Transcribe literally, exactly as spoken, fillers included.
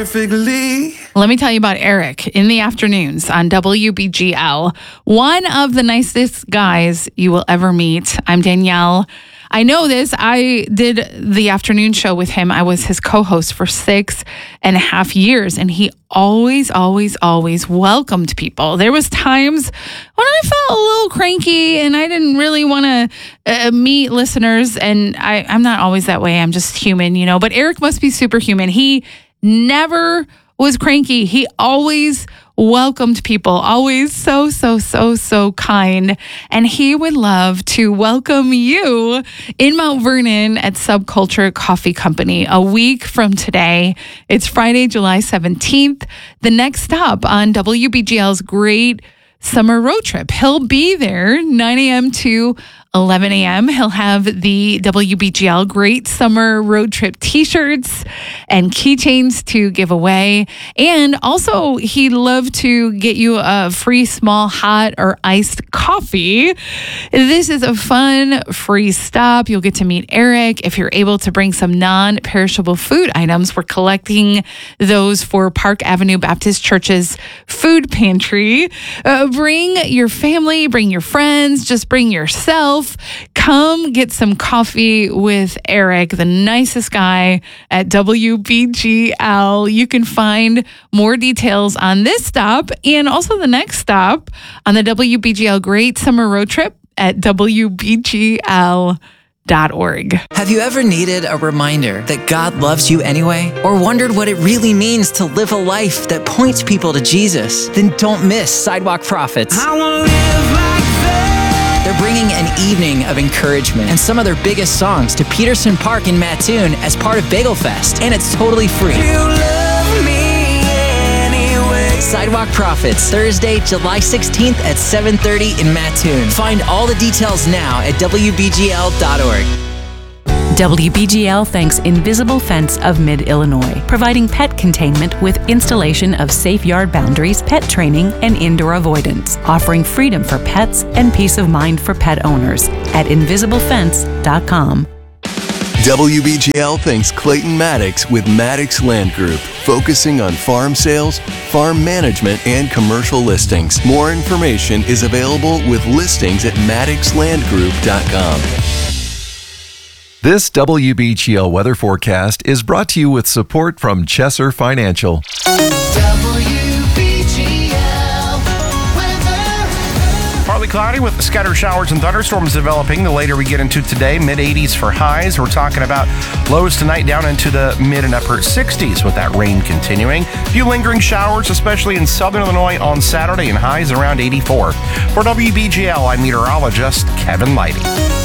perfectly. Let me tell you about Eric in the afternoons on W B G L. One of the nicest guys you will ever meet. I'm Danielle. I know this. I did the afternoon show with him. I was his co-host for six and a half years, and he always, always, always welcomed people. There was times when I felt a little cranky and I didn't really want to uh, meet listeners, and I, I'm not always that way. I'm just human, you know, but Eric must be superhuman. He never was cranky. He always welcomed people, always so, so, so, so kind. And he would love to welcome you in Mount Vernon at Subculture Coffee Company a week from today. It's Friday, July seventeenth, the next stop on W B G L's great summer road trip. He'll be there nine a.m. to eleven a.m. He'll have the W B G L Great Summer Road Trip t-shirts and keychains to give away. And also, he'd love to get you a free small hot or iced coffee. This is a fun, free stop. You'll get to meet Eric. If you're able to bring some non-perishable food items, we're collecting those for Park Avenue Baptist Church's food pantry. Uh, bring your family, bring your friends, just bring yourself. Come get some coffee with Eric, the nicest guy at W B G L. You can find more details on this stop and also the next stop on the W B G L Great Summer Road Trip at W B G L dot org. Have you ever needed a reminder that God loves you anyway? Or wondered what it really means to live a life that points people to Jesus? Then don't miss Sidewalk Prophets. I wanna live like that. They're bringing an evening of encouragement and some of their biggest songs to Peterson Park in Mattoon as part of Bagel Fest, and it's totally free. You love me anyway. Sidewalk Prophets, Thursday, July sixteenth at seven thirty in Mattoon. Find all the details now at W B G L dot org. W B G L thanks Invisible Fence of Mid-Illinois, providing pet containment with installation of safe yard boundaries, pet training, and indoor avoidance, offering freedom for pets and peace of mind for pet owners at invisible fence dot com. W B G L thanks Clayton Maddox with Maddox Land Group, focusing on farm sales, farm management, and commercial listings. More information is available with listings at maddox land group dot com. This W B G L weather forecast is brought to you with support from Chesser Financial. W B G L weather. Partly cloudy with scattered showers and thunderstorms developing the later we get into today. mid eighties for highs. We're talking about lows tonight down into the mid and upper sixties with that rain continuing. A few lingering showers, especially in southern Illinois on Saturday, and highs around eighty-four. For W B G L, I'm meteorologist Kevin Lighty.